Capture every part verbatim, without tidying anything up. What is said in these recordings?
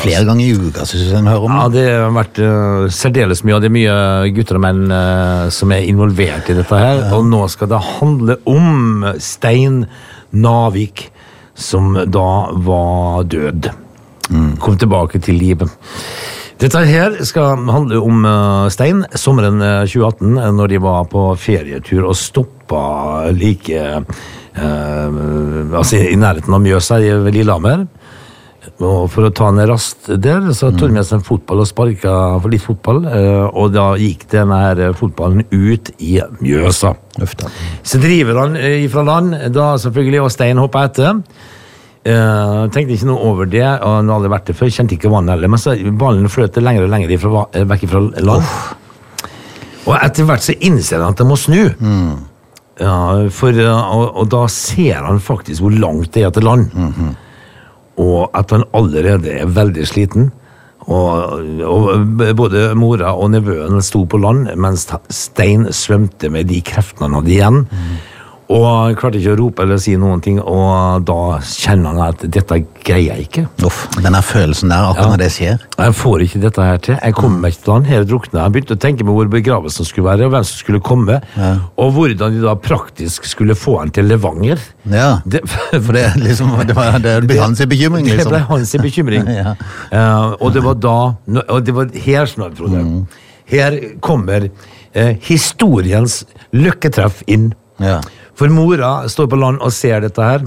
flere ganger i uka, synes jeg hører om. Ja, det har vært uh, særdeles mye, og det er mye gutter og menn uh, som er involvert i dette her, ja. Og nå skal det handle om Stein Navik, som da var død. Mm. Kom tilbake til livet. Dette her skal handle om uh, Stein, sommeren uh, tjue atten, når de var på ferietur og stoppa like uh, altså i nærheten av Mjøsa i Lillehammer. Og for å ta ned raskt der, så tog de med seg en fotball og sparka for litt fotball, og da gikk denne her fotballen ut i Mjøsa. Øfta. Så driver han fra land, da selvfølgelig, og Stein hoppet etter. Uh, tenkte ikke noe over det, og han hadde vært det før, kjente ikke vannet heller, men så ballen fløt lenger og lenger ifra, vekk fra land. Oh. Og etter hvert så innser han at det må snu. Mm. Ja, for, og, og da ser han faktisk hvor langt det er til land. Mm-hmm. Og at han allerede er veldig sliten. Og, og både mora og nevøen sto på land, mens Stein svømte med de kreftene han hadde igjen. Mm. Og han klarte ikke å rope eller si noen ting, og da kjenner han at dette greier jeg ikke. Uff, denne følelsen der, akkurat ja. Når det skjer. Jeg får ikke dette her til. Jeg kommer meg ikke til han, her drukner. Jeg begynte å tenke på hvor begravelsen skulle være, og hvem som skulle komme, ja. Og hvordan de da praktisk skulle få han til Levanger. Ja, det, for det, liksom, det, var, det ble hans bekymring, liksom. Det ble hans bekymring. ja. uh, og det var da, og det var her snart, tror jeg. Mm. Her kommer uh, historiens lykketreff inn. Ja. For mora står på land og ser dette her,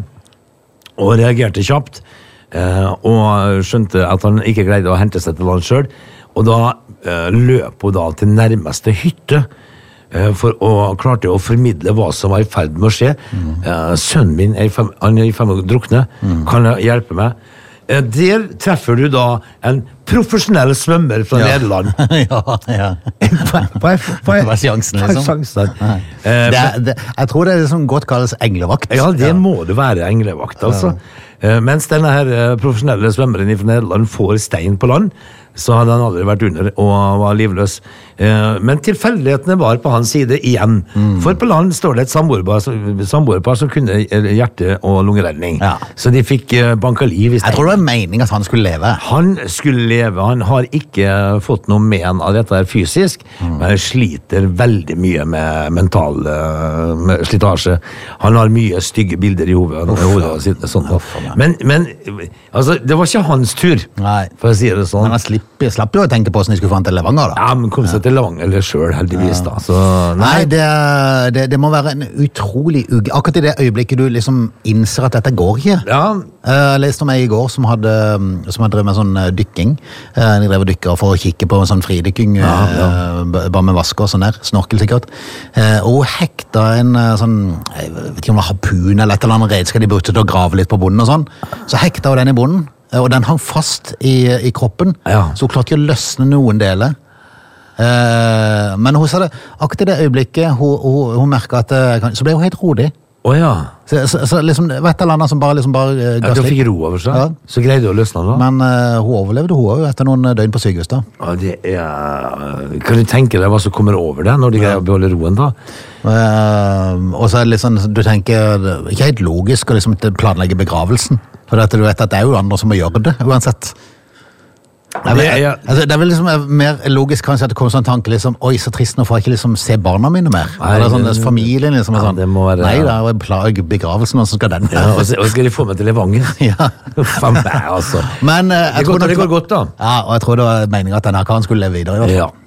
og reagerte kjapt, eh, og skjønte at han ikke greide å hente seg til land selv, og da eh, løp hun da til nærmeste hytte, eh, for å klarte å formidle hva som var i ferd med å skje. Mm. Eh, sønnen min er i ferd, han er i ferd med å drukne, mm. kan jeg hjelpe meg? Eh, der treffer du da en profesjonell svømmer fra ja. Nederland. ja, ja. Hva, hva, hva, hva er sjansen, liksom? Sjansen? Uh, det er, det, jeg tror det er det som godt kalles englevakt. Ja, det ja. Må det være englevakt, altså. Ja. Uh, mens denne her uh, profesjonelle svømmeren fra Nederland får Stein på land, så hadde han aldri vært under og var livløs. Uh, men tilfeldighetene var på hans side igjen. Mm. For på land står det et samboerpar, samboerpar som kunne hjerte- og lungeredning. Ja. Så de fikk uh, banka liv i Stein. Jeg tror det var meningen at han skulle leve. Han skulle leve. Han har ikke fått noe men av dette her fysisk, mm. men sliter veldig mye med mental uh, med slitasje. Han har mye stygge bilder i hodet. Uff, hodet sitt, sånn. Uff, men, men altså, det var ikke hans tur, nei. For å si det sånn. Men han slapp, slapp jo å tenke på hvordan de skulle få han til Levanger, da. Ja, men kom seg ja. Til Levanger eller selv, heldigvis, ja. Da. Så, nei, nei det, det, det må være en utrolig ugge. Akkurat i det øyeblikket du liksom innser at dette går ikke. Ja. Jeg leste om en i går som hadde, som hadde drevet med sånn dykking. De drev og dykker for å kikke på sånn fridykking, ja, ja. Bare med vasker og sånn der, snorkel sikkert. Og hun hekta en sånn, jeg vet ikke om det var harpun eller et eller annet redskap de brukte til å grave litt på bonden og sånn. Så hekta hun den i bonden, og den hang fast i, i kroppen, ja. Så hun klarte ikke å løsne noen deler. Men hun sa det, akkurat i det øyeblikket hun, hun, hun merket at, så ble hun helt rolig. Åh oh, ja. Så, så, så liksom, vet eller annet som bare, liksom bare uh, ja, du fikk ro over seg, ja. Så greide du å løsne da. Men uh, hun overlevde hun jo etter noen døgn på sykehus da. Ja, det er... Kan du tenke deg hva som kommer over deg når de greier å beholde roen da? Uh, og så er det litt sånn, du tenker, ikke helt logisk å liksom planlegge begravelsen. For at du vet at det er jo andre som må gjøre det, uansett. Det, det, er, altså, det er vel liksom mer logisk kanskje at det kommer sånn tanke liksom, oi, så trist, nå får jeg ikke liksom se barna mine mer. Nei, eller sånn, familien liksom er sånn, ja, være, nei, det er jo begravelsen, og så skal den ja, og, så, og skal de få meg til Levanger. Ja. Faen meg, altså. Men uh, jeg det, tror godt, det går godt da. Ja, og jeg tror det var meningen at denne karen skulle leve videre. Ja.